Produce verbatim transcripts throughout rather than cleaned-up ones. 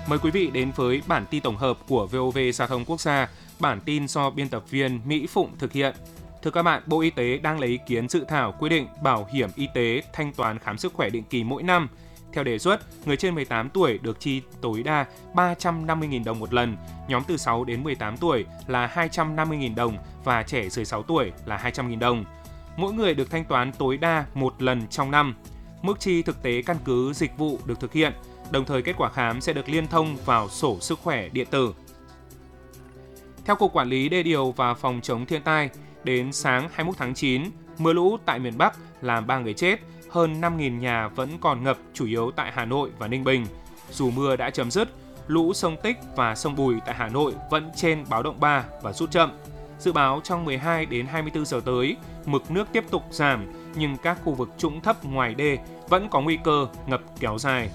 Mời quý vị đến với bản tin tổng hợp của vê o vê Giao thông Quốc gia, bản tin do biên tập viên Mỹ Phụng thực hiện. Thưa các bạn, Bộ Y tế đang lấy ý kiến dự thảo quy định bảo hiểm y tế thanh toán khám sức khỏe định kỳ mỗi năm. Theo đề xuất, người trên mười tám tuổi được chi tối đa ba trăm năm mươi nghìn đồng một lần, nhóm từ sáu đến mười tám tuổi là hai trăm năm mươi nghìn đồng và trẻ dưới sáu tuổi là hai trăm nghìn đồng. Mỗi người được thanh toán tối đa một lần trong năm. Mức chi thực tế căn cứ dịch vụ được thực hiện, đồng thời kết quả khám sẽ được liên thông vào sổ sức khỏe điện tử. Theo Cục Quản lý Đê điều và Phòng chống thiên tai, đến sáng hai mươi mốt tháng chín, mưa lũ tại miền Bắc làm ba người chết, hơn năm nghìn nhà vẫn còn ngập chủ yếu tại Hà Nội và Ninh Bình. Dù mưa đã chấm dứt, lũ sông Tích và sông Bùi tại Hà Nội vẫn trên báo động ba và rút chậm. Dự báo trong mười hai đến hai mươi tư giờ tới, mực nước tiếp tục giảm nhưng các khu vực trũng thấp ngoài đê vẫn có nguy cơ ngập kéo dài.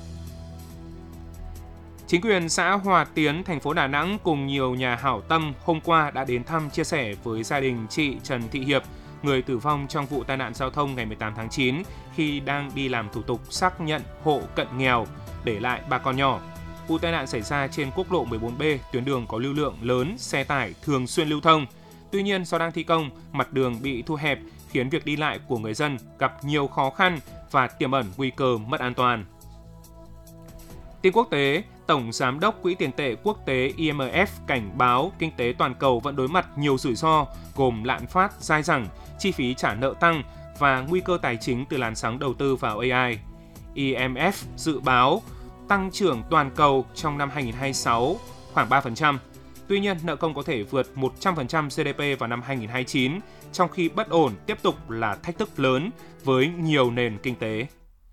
Chính quyền xã Hòa Tiến, thành phố Đà Nẵng cùng nhiều nhà hảo tâm hôm qua đã đến thăm chia sẻ với gia đình chị Trần Thị Hiệp, người tử vong trong vụ tai nạn giao thông ngày mười tám tháng chín khi đang đi làm thủ tục xác nhận hộ cận nghèo, để lại ba con nhỏ. Vụ tai nạn xảy ra trên quốc lộ mười bốn B, tuyến đường có lưu lượng lớn, xe tải thường xuyên lưu thông. Tuy nhiên, do đang thi công, mặt đường bị thu hẹp khiến việc đi lại của người dân gặp nhiều khó khăn và tiềm ẩn nguy cơ mất an toàn. Tin quốc tế, Tổng Giám đốc Quỹ tiền tệ quốc tế I M F cảnh báo kinh tế toàn cầu vẫn đối mặt nhiều rủi ro gồm lạm phát dai dẳng, chi phí trả nợ tăng và nguy cơ tài chính từ làn sóng đầu tư vào A I. I M F dự báo tăng trưởng toàn cầu trong năm hai nghìn không trăm hai mươi sáu khoảng ba phần trăm. Tuy nhiên, nợ công có thể vượt một trăm phần trăm giê đê pê vào năm hai nghìn không trăm hai mươi chín, trong khi bất ổn tiếp tục là thách thức lớn với nhiều nền kinh tế.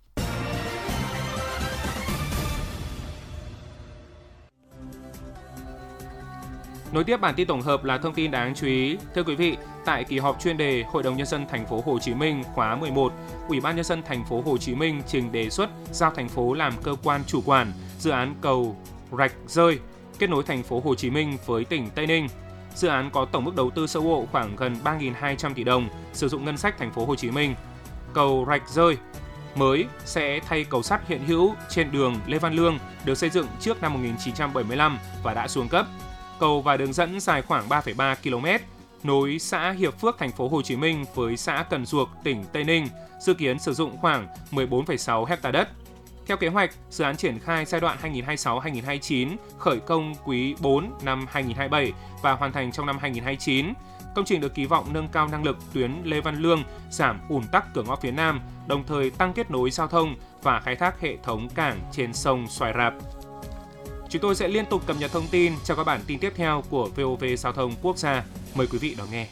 Nối tiếp bản tin tổng hợp là thông tin đáng chú ý. Thưa quý vị, tại kỳ họp chuyên đề Hội đồng nhân dân thành phố Hồ Chí Minh khóa mười một, Ủy ban nhân dân thành phố Hồ Chí Minh trình đề xuất giao thành phố làm cơ quan chủ quản dự án cầu Rạch Rơi kết nối thành phố Hồ Chí Minh với tỉnh Tây Ninh. Dự án có tổng mức đầu tư sơ bộ khoảng gần ba nghìn hai trăm tỷ đồng, sử dụng ngân sách thành phố Hồ Chí Minh. Cầu Rạch Rơi mới sẽ thay cầu sắt hiện hữu trên đường Lê Văn Lương được xây dựng trước năm một nghìn chín trăm bảy mươi lăm và đã xuống cấp. Cầu và đường dẫn dài khoảng ba phẩy ba ki lô mét, nối xã Hiệp Phước, thành phố Hồ Chí Minh với xã Cần Duộc, tỉnh Tây Ninh, dự kiến sử dụng khoảng mười bốn phẩy sáu héc ta đất. Theo kế hoạch, dự án triển khai giai đoạn hai nghìn không trăm hai mươi sáu đến hai nghìn không trăm hai mươi chín, khởi công quý bốn năm hai nghìn không trăm hai mươi bảy và hoàn thành trong năm hai nghìn không trăm hai mươi chín. Công trình được kỳ vọng nâng cao năng lực tuyến Lê Văn Lương, giảm ùn tắc cửa ngõ phía Nam, đồng thời tăng kết nối giao thông và khai thác hệ thống cảng trên sông Xoài Rạp. Chúng tôi sẽ liên tục cập nhật thông tin trong các bản tin tiếp theo của vê o vê Giao thông Quốc gia. Mời quý vị đón nghe.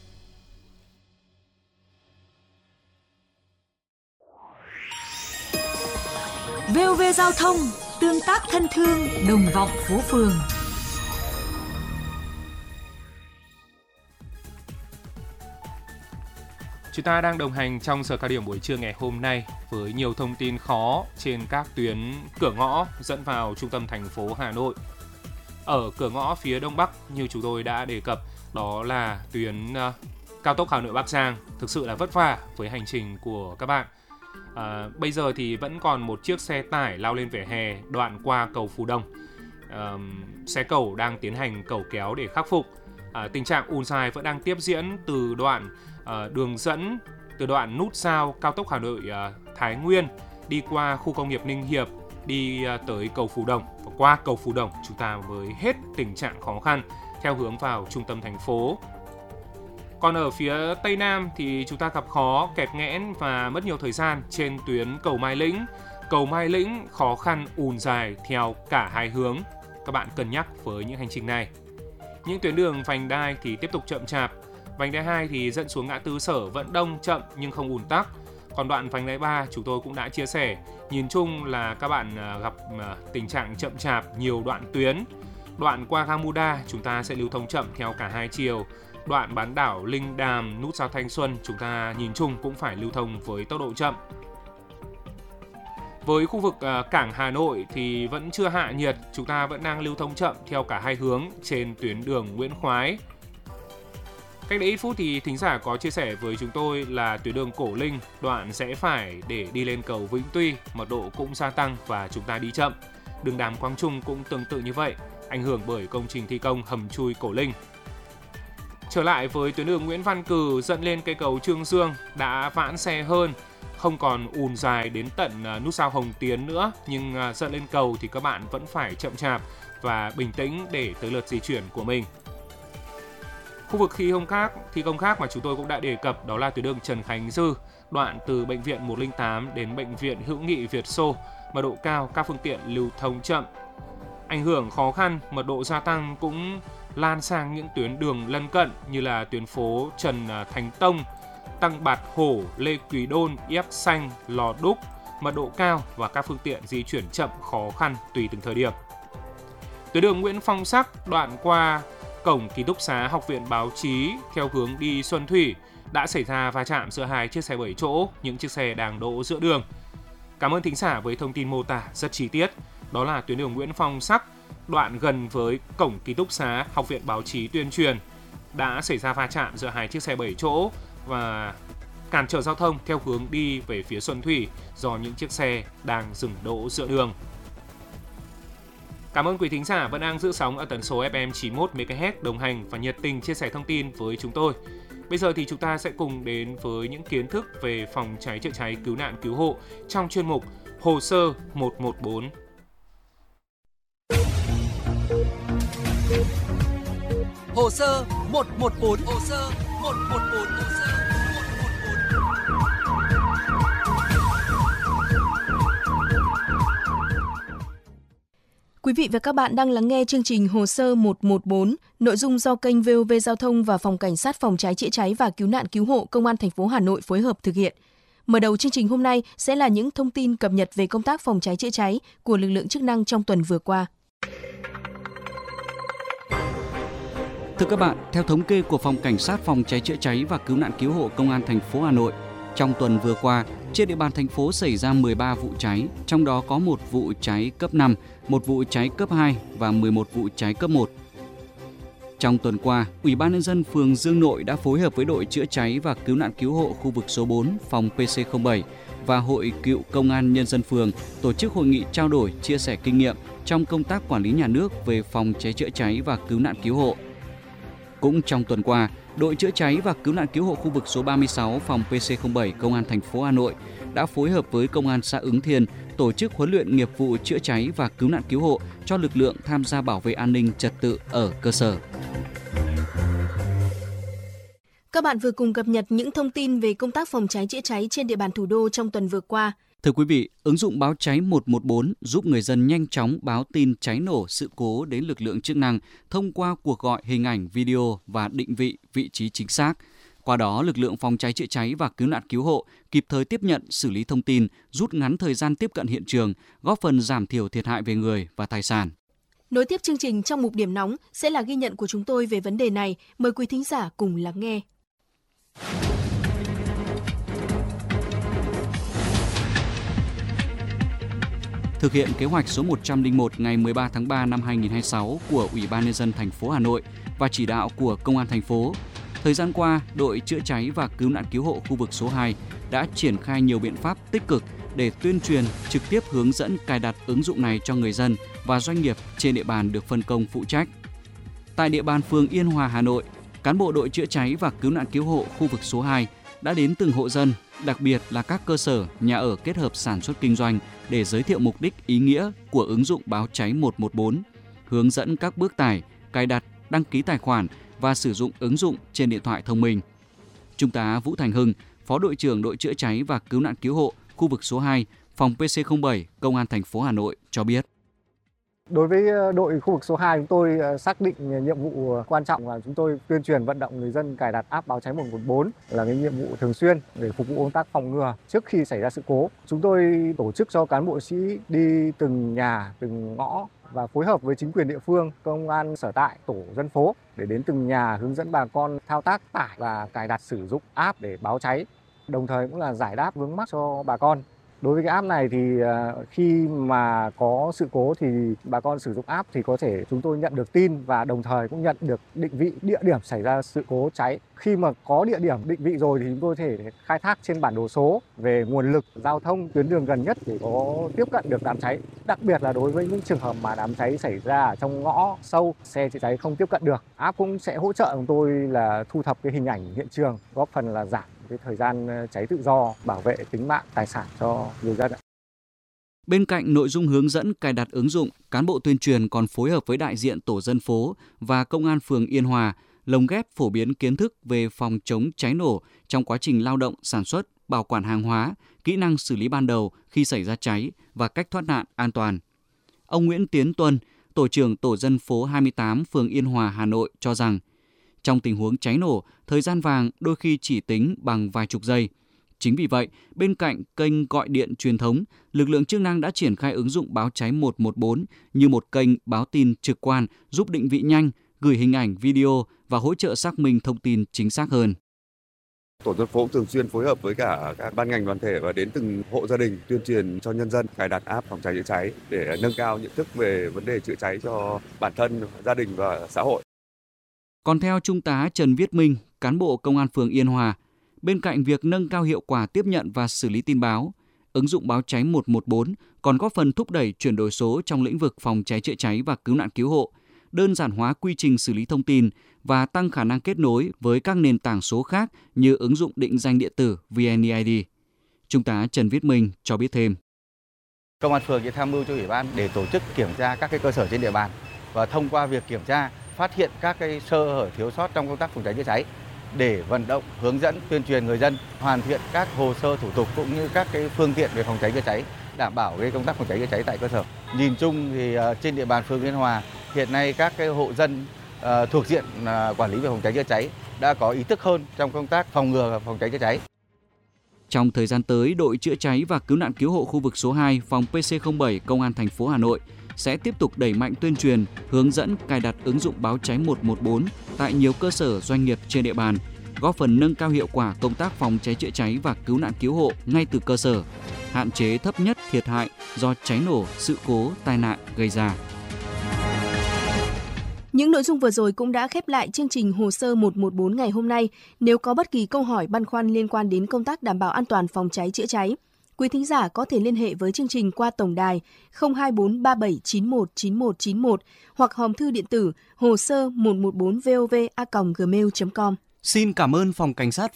vê o vê Giao thông, tương tác thân thương, đồng vọng phố phường. Chúng ta đang đồng hành trong giờ cao điểm buổi trưa ngày hôm nay với nhiều thông tin khó trên các tuyến cửa ngõ dẫn vào trung tâm thành phố Hà Nội. Ở cửa ngõ phía Đông Bắc như chúng tôi đã đề cập, đó là tuyến uh, cao tốc Hà Nội Bắc Giang, thực sự là vất vả với hành trình của các bạn. À, bây giờ thì vẫn còn một chiếc xe tải lao lên vỉa hè đoạn qua cầu Phú Đông. À, xe cẩu đang tiến hành cẩu kéo để khắc phục. À, tình trạng ùn dài vẫn đang tiếp diễn từ đoạn à, đường dẫn, từ đoạn nút giao cao tốc Hà Nội à, Thái Nguyên đi qua khu công nghiệp Ninh Hiệp, đi à, tới cầu Phú Đồng, và qua cầu Phú Đồng chúng ta mới hết tình trạng khó khăn theo hướng vào trung tâm thành phố. Còn ở phía Tây Nam thì chúng ta gặp khó, kẹt nghẽn và mất nhiều thời gian trên tuyến cầu Mai Lĩnh. Cầu Mai Lĩnh khó khăn ùn dài theo cả hai hướng. Các bạn cân nhắc với những hành trình này. Những tuyến đường vành đai thì tiếp tục chậm chạp. Vành đai hai thì dẫn xuống ngã tư Sở vẫn đông chậm nhưng không ùn tắc. Còn đoạn vành đai ba chúng tôi cũng đã chia sẻ. Nhìn chung là các bạn gặp tình trạng chậm chạp nhiều đoạn tuyến. Đoạn qua Gamuda chúng ta sẽ lưu thông chậm theo cả hai chiều. Đoạn bán đảo Linh Đàm, nút giao Thanh Xuân chúng ta nhìn chung cũng phải lưu thông với tốc độ chậm. Với khu vực uh, cảng Hà Nội thì vẫn chưa hạ nhiệt, chúng ta vẫn đang lưu thông chậm theo cả hai hướng trên tuyến đường Nguyễn Khoái. Cách đây ít phút thì thính giả có chia sẻ với chúng tôi là tuyến đường Cổ Linh, đoạn rẽ phải để đi lên cầu Vĩnh Tuy, mật độ cũng gia tăng và chúng ta đi chậm. đường Đàm Quang Trung cũng tương tự như vậy, ảnh hưởng bởi công trình thi công hầm chui Cổ Linh. Trở lại với tuyến đường Nguyễn Văn Cừ dẫn lên cây cầu Trương Dương đã vãn xe hơn, không còn ùn dài đến tận nút giao Hồng Tiến nữa, nhưng dẫn lên cầu thì các bạn vẫn phải chậm chạp và bình tĩnh để tới lượt di chuyển của mình. Khu vực thi công khác, thi công khác mà chúng tôi cũng đã đề cập đó là tuyến đường Trần Khánh Dư, đoạn từ bệnh viện một không tám đến bệnh viện Hữu nghị Việt Xô, mật độ cao, các phương tiện lưu thông chậm. Ảnh hưởng khó khăn, mật độ gia tăng cũng lan sang những tuyến đường lân cận như là tuyến phố Trần Thánh Tông, Tăng Bạt Hổ, Lê Quý Đôn, Yép Xanh, Lò Đúc, mật độ cao và các phương tiện di chuyển chậm khó khăn tùy từng thời điểm. Tuyến đường Nguyễn Phong Sắc đoạn qua cổng ký túc xá Học viện Báo chí theo hướng đi Xuân Thủy đã xảy ra va chạm giữa hai chiếc xe bảy chỗ, những chiếc xe đang đỗ giữa đường. Cảm ơn thính giả với thông tin mô tả rất chi tiết. Đó là tuyến đường Nguyễn Phong Sắc đoạn gần với cổng ký túc xá Học viện Báo chí Tuyên truyền đã xảy ra va chạm giữa hai chiếc xe bảy chỗ và cản trở giao thông theo hướng đi về phía Xuân Thủy do những chiếc xe đang dừng đỗ giữa đường. Cảm ơn quý thính giả vẫn đang giữ sóng ở tần số ép em chín mươi mốt mê ga héc đồng hành và nhiệt tình chia sẻ thông tin với chúng tôi. Bây giờ thì chúng ta sẽ cùng đến với những kiến thức về phòng cháy chữa cháy cứu nạn cứu hộ trong chuyên mục Hồ sơ một một bốn. Hồ sơ một một bốn. Hồ sơ một một bốn. Hồ sơ một một bốn. Quý vị và các bạn đang lắng nghe chương trình Hồ sơ một một bốn, nội dung do kênh vê o vê Giao thông và Phòng Cảnh sát Phòng cháy chữa cháy và Cứu nạn Cứu hộ Công an thành phố Hà Nội phối hợp thực hiện. Mở đầu chương trình hôm nay sẽ là những thông tin cập nhật về công tác phòng cháy chữa cháy của lực lượng chức năng trong tuần vừa qua. Thưa các bạn, theo thống kê của Phòng Cảnh sát Phòng cháy chữa cháy và Cứu nạn Cứu hộ Công an thành phố Hà Nội, trong tuần vừa qua, trên địa bàn thành phố xảy ra mười ba vụ cháy, trong đó có một vụ cháy cấp năm, một vụ cháy cấp hai và mười một vụ cháy cấp một. Trong tuần qua, Ủy ban nhân dân phường Dương Nội đã phối hợp với đội chữa cháy và cứu nạn cứu hộ khu vực số bốn, phòng pê xê không bảy và Hội Cựu Công an Nhân dân phường tổ chức hội nghị trao đổi, chia sẻ kinh nghiệm trong công tác quản lý nhà nước về phòng cháy chữa cháy và cứu nạn cứu hộ. Cũng trong tuần qua, đội chữa cháy và cứu nạn cứu hộ khu vực số ba mươi sáu, phòng pê xê không bảy, Công an thành phố Hà Nội đã phối hợp với Công an xã Ứng Thiên tổ chức huấn luyện nghiệp vụ chữa cháy và cứu nạn cứu hộ cho lực lượng tham gia bảo vệ an ninh trật tự ở cơ sở. Các bạn vừa cùng cập nhật những thông tin về công tác phòng cháy chữa cháy trên địa bàn thủ đô trong tuần vừa qua. Thưa quý vị, ứng dụng báo cháy một một bốn giúp người dân nhanh chóng báo tin cháy nổ, sự cố đến lực lượng chức năng thông qua cuộc gọi hình ảnh, video và định vị vị trí chính xác. Qua đó, lực lượng phòng cháy chữa cháy và cứu nạn cứu hộ kịp thời tiếp nhận, xử lý thông tin, rút ngắn thời gian tiếp cận hiện trường, góp phần giảm thiểu thiệt hại về người và tài sản. Nối tiếp chương trình trong mục điểm nóng sẽ là ghi nhận của chúng tôi về vấn đề này. Mời quý thính giả cùng lắng nghe. Thực hiện kế hoạch số một trăm lẻ một ngày mười ba tháng ba năm hai nghìn không trăm hai mươi sáu của Ủy ban nhân dân thành phố Hà Nội và chỉ đạo của Công an thành phố, thời gian qua, đội chữa cháy và cứu nạn cứu hộ khu vực số hai đã triển khai nhiều biện pháp tích cực để tuyên truyền, trực tiếp hướng dẫn cài đặt ứng dụng này cho người dân và doanh nghiệp trên địa bàn được phân công phụ trách. Tại địa bàn phường Yên Hòa, Hà Nội, cán bộ đội chữa cháy và cứu nạn cứu hộ khu vực số hai đã đến từng hộ dân, đặc biệt là các cơ sở, nhà ở kết hợp sản xuất kinh doanh để giới thiệu mục đích, ý nghĩa của ứng dụng báo cháy một một bốn, hướng dẫn các bước tải, cài đặt, đăng ký tài khoản và sử dụng ứng dụng trên điện thoại thông minh. Trung tá Vũ Thành Hưng, Phó đội trưởng đội chữa cháy và cứu nạn cứu hộ khu vực số hai, phòng pê xê không bảy, Công an thành phố Hà Nội cho biết. Đối với đội khu vực số hai, chúng tôi xác định nhiệm vụ quan trọng là chúng tôi tuyên truyền vận động người dân cài đặt app báo cháy một một bốn là cái nhiệm vụ thường xuyên để phục vụ công tác phòng ngừa trước khi xảy ra sự cố. Chúng tôi tổ chức cho cán bộ sĩ đi từng nhà, từng ngõ và phối hợp với chính quyền địa phương, công an sở tại, tổ dân phố để đến từng nhà hướng dẫn bà con thao tác tải và cài đặt sử dụng app để báo cháy, đồng thời cũng là giải đáp vướng mắc cho bà con. Đối với cái app này thì khi mà có sự cố thì bà con sử dụng app thì có thể chúng tôi nhận được tin và đồng thời cũng nhận được định vị địa điểm xảy ra sự cố cháy. Khi mà có địa điểm định vị rồi thì chúng tôi có thể khai thác trên bản đồ số về nguồn lực, giao thông, tuyến đường gần nhất để có tiếp cận được đám cháy. Đặc biệt là đối với những trường hợp mà đám cháy xảy ra ở trong ngõ sâu, xe chữa cháy không tiếp cận được. App cũng sẽ hỗ trợ chúng tôi là thu thập cái hình ảnh hiện trường, góp phần là giảm cái thời gian cháy tự do, bảo vệ tính mạng, tài sản cho người dân. Bên cạnh nội dung hướng dẫn cài đặt ứng dụng, cán bộ tuyên truyền còn phối hợp với đại diện tổ dân phố và công an phường Yên Hòa lồng ghép phổ biến kiến thức về phòng chống cháy nổ trong quá trình lao động, sản xuất, bảo quản hàng hóa, kỹ năng xử lý ban đầu khi xảy ra cháy và cách thoát nạn an toàn. Ông Nguyễn Tiến Tuân, tổ trưởng tổ dân phố hai mươi tám phường Yên Hòa, Hà Nội cho rằng trong tình huống cháy nổ, thời gian vàng đôi khi chỉ tính bằng vài chục giây. Chính vì vậy, bên cạnh kênh gọi điện truyền thống, lực lượng chức năng đã triển khai ứng dụng báo cháy một một bốn như một kênh báo tin trực quan giúp định vị nhanh, gửi hình ảnh, video và hỗ trợ xác minh thông tin chính xác hơn. Tổ dân phố thường xuyên phối hợp với cả các ban ngành đoàn thể và đến từng hộ gia đình tuyên truyền cho nhân dân cài đặt app phòng cháy chữa cháy để nâng cao nhận thức về vấn đề chữa cháy cho bản thân, gia đình và xã hội. Còn theo Trung tá Trần Viết Minh, cán bộ Công an phường Yên Hòa, bên cạnh việc nâng cao hiệu quả tiếp nhận và xử lý tin báo, ứng dụng báo cháy một một bốn còn góp phần thúc đẩy chuyển đổi số trong lĩnh vực phòng cháy chữa cháy và cứu nạn cứu hộ, đơn giản hóa quy trình xử lý thông tin và tăng khả năng kết nối với các nền tảng số khác như ứng dụng định danh điện tử vê en e i đê. Trung tá Trần Viết Minh cho biết thêm. Công an phường sẽ tham mưu cho ủy ban để tổ chức kiểm tra các cái cơ sở trên địa bàn và thông qua việc kiểm tra phát hiện các cái sơ hở thiếu sót trong công tác phòng cháy chữa cháy để vận động, hướng dẫn, tuyên truyền người dân hoàn thiện các hồ sơ thủ tục cũng như các cái phương tiện về phòng cháy chữa cháy, đảm bảo cái công tác phòng cháy chữa cháy tại cơ sở. Nhìn chung thì trên địa bàn phường Yên Hòa hiện nay các cái hộ dân uh, thuộc diện uh, quản lý về phòng cháy chữa cháy đã có ý thức hơn trong công tác phòng ngừa và phòng cháy chữa cháy. Trong thời gian tới, đội chữa cháy và cứu nạn cứu hộ khu vực số hai, phòng pê xê không bảy, Công an thành phố Hà Nội sẽ tiếp tục đẩy mạnh tuyên truyền, hướng dẫn cài đặt ứng dụng báo cháy một một bốn tại nhiều cơ sở doanh nghiệp trên địa bàn, góp phần nâng cao hiệu quả công tác phòng cháy chữa cháy và cứu nạn cứu hộ ngay từ cơ sở, hạn chế thấp nhất thiệt hại do cháy nổ, sự cố, tai nạn gây ra. Những nội dung vừa rồi cũng đã khép lại chương trình Hồ sơ một một bốn ngày hôm nay. Nếu có bất kỳ câu hỏi băn khoăn liên quan đến công tác đảm bảo an toàn phòng cháy chữa cháy, quý thính giả có thể liên hệ với chương trình qua tổng đài không hai bốn ba bảy chín một chín một chín một hoặc hòm thư điện tử hồ sơ một một bốn vov a còng gmail chấm com. Xin cảm ơn Phòng Cảnh sát